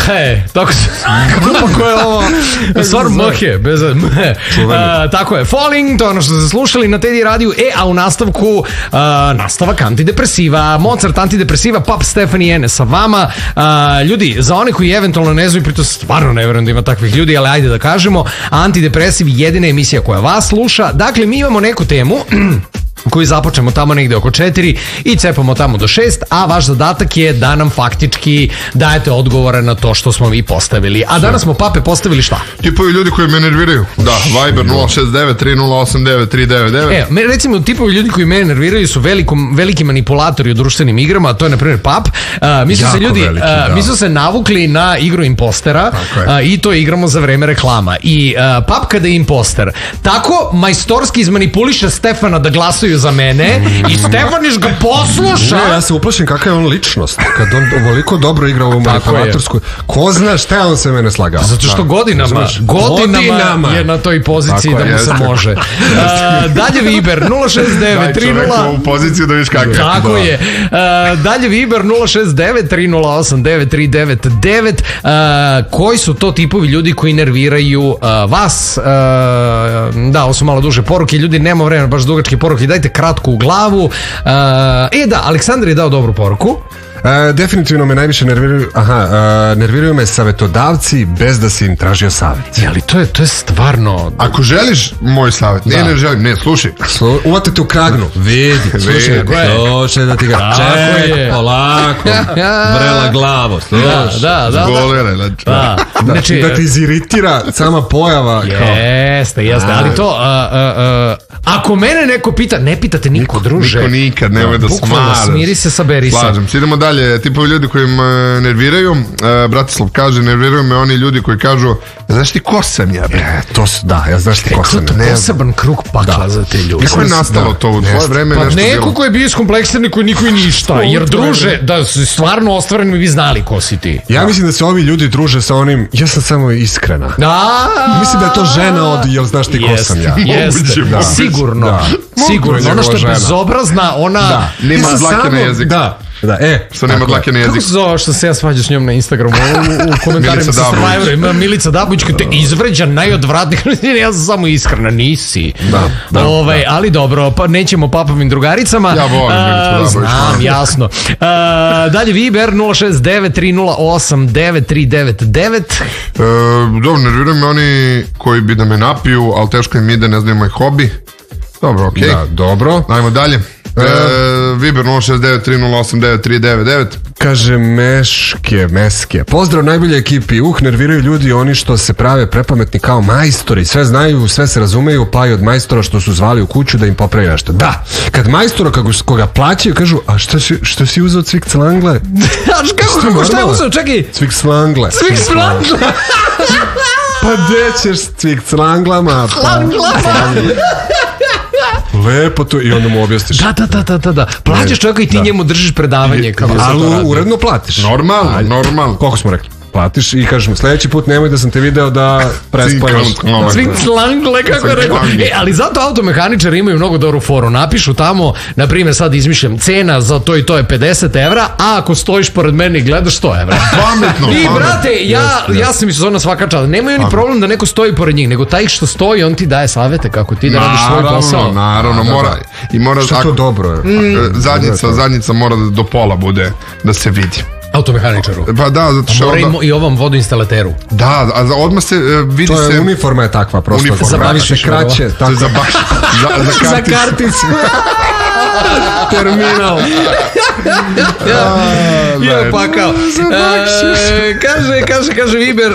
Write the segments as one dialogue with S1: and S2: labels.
S1: Tako se... Kako je ovo? Stvar mhe, bez mhe. Tako je, Falling, to je ono što ste slušali na Teddy radiju. A u nastavku, nastavak antidepresiva, Mozart antidepresiva, Pap Stefani N sa vama. Ljudi, za one koji eventualno ne znaju, pritom stvarno ne verujem da ima takvih ljudi, ali ajde da kažemo, Antidepresiv je jedina emisija koja vas sluša. Dakle, mi imamo neku temu koju započnemo tamo negde oko 4 i cepamo tamo do 6, a vaš zadatak je da nam faktički dajete odgovore na to što smo mi postavili. A danas smo, Pape, postavili šta?
S2: Tipovi ljudi koji me nerviraju. Da, Viber 069-3089-399.
S1: Recimo, tipovi ljudi koji me nerviraju su veliki manipulatori u društvenim igrama, a to je, na primjer, Pap. Mi su se navukli na igru impostera i to igramo za vreme reklama. I Pap kada je imposter tako majstorski izmanipuliše Stefana da glasuju za mene i Stefaniš ga posluša.
S3: Ne, ja se uplašim kakva je on ličnost kad on ovoliko dobro igra u manipulatorsku. Ko zna šta je on se mene slagao?
S1: Zato što godinama je na toj poziciji da mu se može. Dalje Viber 069-30
S2: u poziciju da viš kakav.
S1: Tako je. Dalje Viber 069-3089-399. Koji su to tipovi ljudi koji nerviraju vas? Da, ovo su malo duže poruke. Ljudi, nema vremena, baš dugačke poruke. Dajte kratko u glavu. Da, Aleksandar je dao dobru poruku.
S3: Definitivno me najviše nerviraju me savetodavci bez da si im tražio savjet.
S1: Ali to je stvarno...
S2: Ako želiš moj savjet, ne želim, ne, slušaj.
S3: Uvate te u kragnu, vidi, slušaj da ti ga čekaj, polako, vrela glavo, slušaj.
S1: Da.
S2: Golere,
S3: znači, da ti iziritira sama pojava.
S1: Jeste, ali to, ako mene neko pita, ne pitate niko, druže.
S2: Niko nikad, nemoj da smaraš.
S1: Smiri se, saberi se.
S2: Slažem se, idemo dalje. Tipovi ljudi koji me nerviraju, Bratislav kaže, nerviraju me oni ljudi koji kažu, znaš ti ko sam ja?
S3: Ja znaš ti ko sam.
S1: Poseban krug pakla za te ljudi.
S2: Kako je nastalo to u tvoje vreme?
S1: Pa neko ko je bio iskompleksan i koji niko i ništa. Jer druže, da si stvarno ostvaren, vi znali ko si ti.
S3: Ja mislim da se ovi ljudi druže sa onim, ja sam samo iskrena. Mislim da je to žena od, jel znaš ti ko sam ja?
S1: Jeste, sigurno. Ona što je bezobrazna, ona...
S2: Nema dlake na jeziku. Što nema dlake na jeziku.
S1: Kako se zove što se ja svađam s njom na Instagramu u komentarima sa Survivorom? Milica Dabović koja te izvređa najodvratnijih. Ja sam samo iskrena, nisi. Ali dobro, pa nećemo Papovim drugaricama.
S2: Ja volim Milicu Dabović.
S1: Znam, jasno. Dalje Viber 069-3089-399.
S2: Dobro, nerviraju me oni koji bi da me napiju, ali teško im ide, ne znaju moj hobi. Dobro, okej.
S3: Da, dobro.
S2: Ajmo dalje. Viber 069-3089-399.
S3: Kaže Meske. Pozdrav najbolje ekipi. Nerviraju ljudi oni što se prave prepametni kao majstori. Sve znaju, sve se razumeju, pa i od majstora što su zvali u kuću da im popravi nešto. Da, kad majstora koga plaćaju kažu, a što si uzeo cvikclangle?
S1: Šta je uzeo? Čekaj.
S3: Cvikclangle. Pa gde ćeš s cvikclanglama? Lepo to, i onda mu objasniš.
S1: Da. Plaćaš čovjeka i ti njemu držiš predavanje.
S3: Ali uredno platiš.
S2: Normalno.
S3: Koliko smo rekli? Platiš i kažeš mu, sledeći put nemoj da sam te video da prespajaš.
S1: Cvikclangle, kako je rekao. Ali zato automehaničari imaju mnogo dobru foru. Napišu tamo, na primjer, sad izmišljam, cena za to i to je 50 evra, a ako stojiš pored mene i gledaš 100 evra.
S2: Pametno.
S1: I brate, ja sam mislio svaka čast. Nemaju ni problem da neko stoji pored njih, nego taj što stoji, on ti daje savete kako ti da radiš svoj posao.
S2: Naravno, mora.
S3: Što je to dobro?
S2: Zadnjica mora do pola bude da se vidi.
S1: Automehaničaru.
S2: Pa da, zato što
S1: mora i ovom vodoinstalateru.
S2: Da, a odmah se vidi se...
S3: Uniforma je takva, prosto.
S1: Zabaviš se kraće.
S2: Za
S1: karticu.
S3: Terminal.
S1: Kaže Viber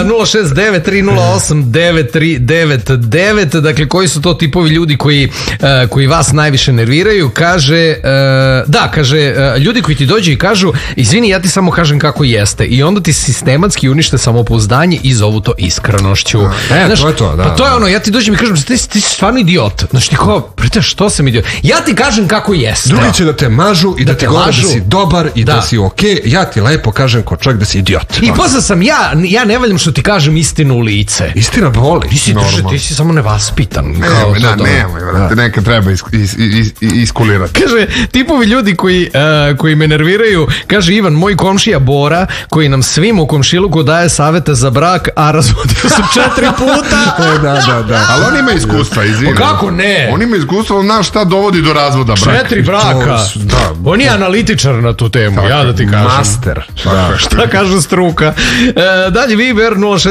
S1: 069-308-9399. Dakle, koji su to tipovi ljudi koji vas najviše nerviraju? Kaže, ljudi koji ti dođu i kažu, izvini, ja ti samo kažem kako jeste, i onda ti sistematski unište samopouzdanje i zovu to iskrenošću.
S3: To je to, da.
S1: Pa to je ono, ja ti dođem i kažem, ti si stvarno idiot. Znaš, ti kao, prete, što sam idiot? Ja ti kažem kažem kako jeste.
S3: Drugi će da te mažu i da ti govore da si dobar i da si okej. Ja ti lepo kažem ko čovjek da si idiot.
S1: I posle sam ja ne valjam što ti kažem istinu u lice.
S3: Istina boli.
S1: Ti si samo nevaspitan.
S2: Nemoj, neka treba iskulirati.
S1: Kaže, tipovi ljudi koji me nerviraju, kaže Ivan, moj komšija Bora, koji nam svim u komšiluku daje savete za brak, a razvodio su 4 puta.
S3: Da.
S2: Ali on ima iskustva, izvini.
S1: Pa kako ne?
S2: On ima iskustva, on zna šta dovodi do razvoda braka.
S1: 4 braka. On je analitičar na tu temu, ja da ti kažem.
S3: Master.
S1: Šta kaže struka? Dalje Viber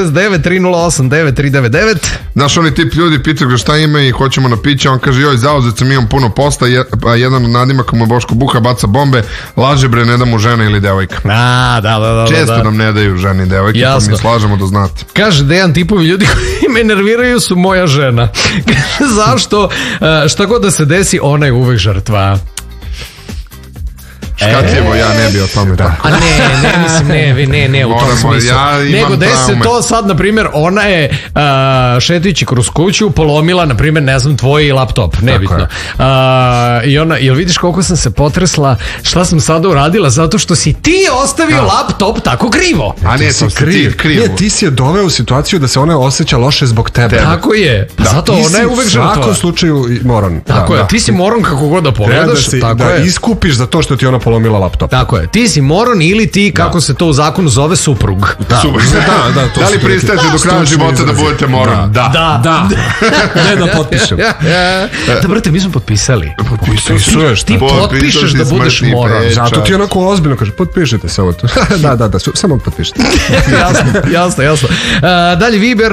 S1: 069-308-9399.
S2: Znaš, oni tip ljudi pitaju ga šta ima i hoćemo na piće, on kaže, joj, zauzet sam, imam puno posta, a jedan od nadimaka mu je Boško Buha, baca bombe, laže bre, ne da mu žena ili devojka.
S1: Da.
S2: Često nam ne daju žene i devojke, pa mi slažemo da znate.
S1: Kaže, Dejan, tipovi ljudi koji me nerviraju su moja žena. Zašto? Šta god da se desi, ona je uvek žrtva.
S2: Škatljivo, ja ne bi o tome tako.
S1: A ne, u tom smislu. Nego desi to sad, na primjer, ona je šetajući kroz kuću polomila, na primjer, ne znam, tvoj laptop, nebitno. I ona, jel vidiš koliko sam se potresla, šta sam sada uradila, zato što si ti ostavio laptop tako krivo.
S2: A ne, to si ti krivo.
S3: Ne, ti si je doveo u situaciju da se ona osjeća loše zbog tebe.
S1: Tako je. Zato ona je uvek žrtva.
S3: U svakom slučaju moron.
S1: Tako je, ti si moron kako god da pogledaš.
S3: Da iskupiš za to što ti ona polomila laptop.
S1: Tako je, ti si moron ili ti, kako se to u zakonu zove, suprug.
S2: Da li pristajete do kraja života da budete moron?
S1: Da.
S3: Ne da potpišem.
S1: Da, brate, mi smo potpisali.
S3: Potpisuješ.
S1: Ti potpišeš da budeš moron.
S3: Zato ti onako ozbiljno kaže, potpišite samo to. Da, samo potpišite.
S1: Jasno. Dalje Viber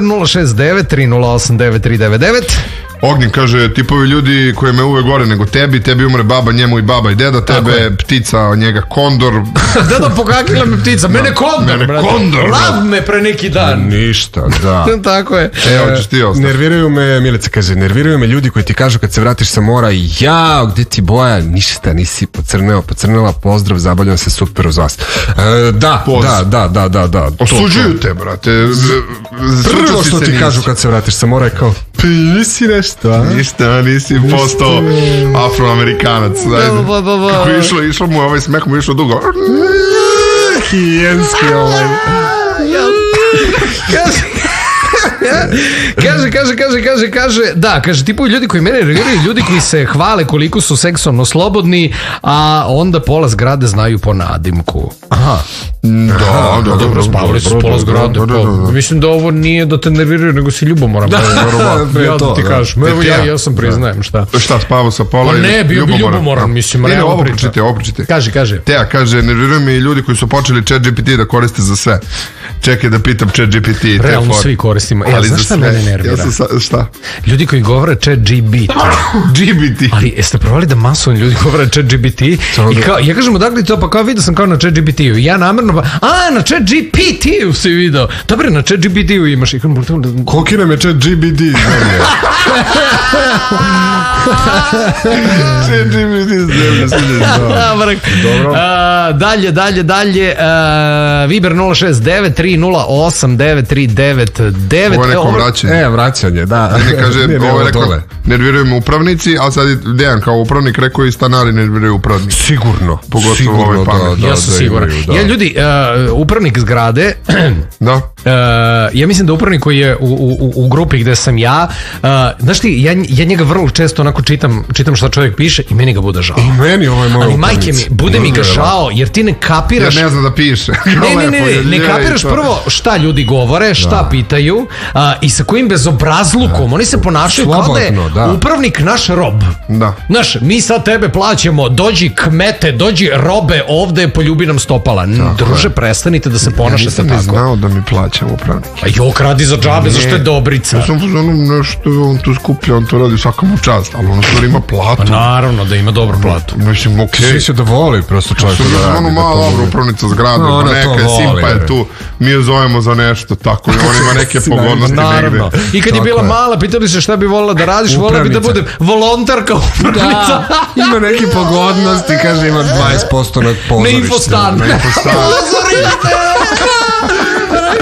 S1: 069-308-9399.
S2: Ognjen kaže, tipovi ljudi koji me uvek gore nego tebi umre baba, njemu i baba i deda, tebe ptica, od njega kondor.
S1: Deda pokakila me ptica, mene kondor, lav me pre neki dan.
S3: Ništa, da.
S1: Tako je.
S2: Evo ćeš ti ostati.
S3: Nerviraju me, Milica kaže, nerviraju me ljudi koji ti kažu kad se vratiš sa mora, jao, gde ti boja, ništa, nisi pocrnela, pozdrav, zabavljam se, super uz vas. Da.
S2: Osuđuju te, brate.
S3: Prvo što ti kažu kad se vratiš sa mora je kao, nisi nešto, a?
S2: Ništa, nisi postao afroamerikanac. Kako je išlo mu ovaj smeh, mu je išlo dugo.
S3: Hijenski ovaj.
S1: Kaže, tipovi ljudi koji mene nerviraju, ljudi koji se hvale koliko su seksualno slobodni, a onda pola zgrade znaju po nadimku. Aha. Dobro, spavali su pola zgrade. Mislim da ovo nije da te nerviraju, nego si ljubomoran. Ja ti kažem, ja sam priznajem, šta?
S2: Šta, spavao sa pola?
S1: Ne, bio bi ljubomoran, mislim.
S2: Ne, ovo pročite.
S1: Kaže.
S2: Teja kaže, nerviraju me i ljudi koji su počeli ChatGPT da koriste za sve. Čekaj da pitam ChatGPT.
S1: Realno svi koristimo. Znaš šta mene nervira?
S2: Šta?
S1: Ljudi koji govore ChatGPT. Ali jeste provali da masovni ljudi govore ChatGPT i kao, ja kažem, odakle to, pa kao vidio sam kao na ChatGPT-u. Ja namerno, na ChatGPT-u si vidio. Dobre, na ChatGPT-u imaš.
S3: Koliki nam je ChatGPT?
S1: Dalje. Viber 069-308-9399.
S2: Ovo je neko vraćanje.
S3: Vraćanje, da.
S2: Ne kaže, ovo je rekao, nerviraju me upravnici, a sad Dejan kao upravnik rekao i stanari nerviraju upravnik.
S3: Sigurno.
S2: Pogotovo ovaj pamet.
S1: Ja sam siguran. Ja, ljudi, upravnik zgrade, ja mislim da upravnik koji je u grupi gde sam ja, znaš ti, ja njega vrlo često onako čitam šta čovjek piše i meni ga bude žao.
S3: I meni ovaj moj
S1: ali majke mi, bude mi ga žao, jer ti ne kapiraš.
S2: Ja ne znam da piše.
S1: Ne kapiraš prvo šta ljudi govore, šta pitaju i sa kojim bezobrazlukom. Oni se ponašaju kao da je upravnik naš rob. Znaš, mi sad tebe plaćamo, dođi kmete, dođi robe ovde, poljubi nam stopala. Druže, prestanite da se ponašate tako.
S2: Ja nisam ni znao da mi plaćam upravnik.
S1: A jok, radi za džabe, zašto je Dobrica?
S2: Ja sam nešto, on tu skuplja, on to radi svakom čast, ali on stvar ima platu.
S1: Pa naravno da ima dobru platu.
S2: Mislim, okej.
S3: Svi se da voli prosto čovjek da radi.
S2: Ono malo upravnica zgrade, neka je simpa je tu, mi je zovemo za nešto, tako i on ima neke pogodnosti negde.
S1: I kad je bila mala, pitali se šta bi volila da radiš, volila bi da budem volonterka upravnica.
S3: Ima neke pogodnosti, kaže ima 20% na pozorište.
S1: Na infostan.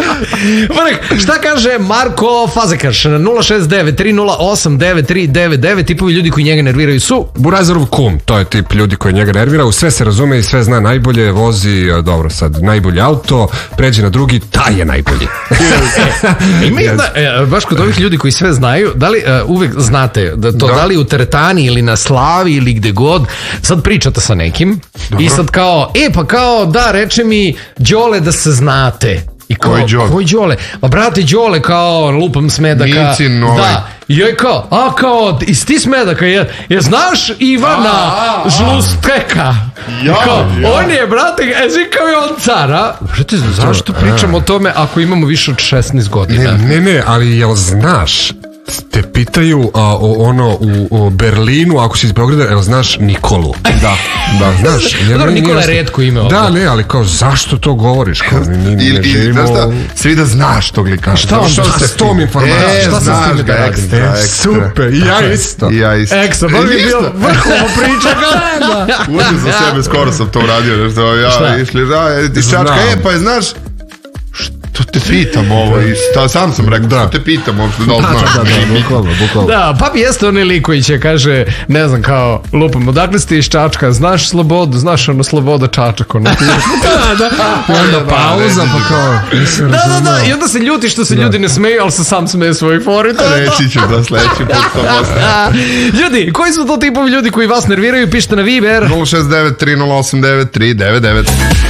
S1: Šta kaže Marko Fazekaš na 069-308-9399? Tipovi ljudi koji njega nerviraju su
S3: Burazerov kum, to je tip ljudi koji njega nervira, u sve se razume i sve zna najbolje, vozi, dobro sad, najbolji auto, pređe na drugi, taj je najbolji.
S1: Ima jedna, baš kod ovih ljudi koji sve znaju, da li uvek znate da li u teretani ili na slavi ili gde god, sad pričate sa nekim i sad kao, pa kao da reče mi Đole da se znate. I kao, koji Đole? Pa brate Đole kao lupam Smedaka.
S2: Mincin ovaj.
S1: Da. I joj kao, iz ti Smedaka, je znaš Ivana Žlusteka? On je, brate, kao je on cara. Brate, zašto pričamo o tome ako imamo više od 16 godina?
S3: Ne, ali jel znaš, te pitaju u Berlinu, ako si iz Beograda, jel znaš Nikolu? Da, znaš.
S1: Nikola je retko ime ovdje.
S3: Da, ne, ali kao, zašto to govoriš? Kao, ne živimo...
S2: Svi da znaš tog lika.
S3: Šta on s tom informacijom?
S2: Šta sam s tim da radim?
S3: Super, i ja isto.
S1: Ekstra, baš mi je bio vrhovo priča.
S2: Uzim za sebe, skoro sam to uradio. Išli, tišačka, pa je, znaš, to te pitam ovo i sam sam rekao, to te pitam ovo, da li znaš.
S3: Bukvalno.
S1: Da, pa jeste onaj lik koji će kaže, ne znam, kao lupam, odakle ste iz Čačka, znaš slobodu, znaš ono sloboda Čačak, ono ti. Da.
S3: I onda pauza, pa kao,
S1: da, i onda se ljuti što se ljudi ne smeju, ali se sam smeju svojih fori.
S2: Reći ću da sledeći put to postavim.
S1: Ljudi, koji su to tipovi ljudi koji vas nerviraju, pišite na Viber
S2: 069 3089 399.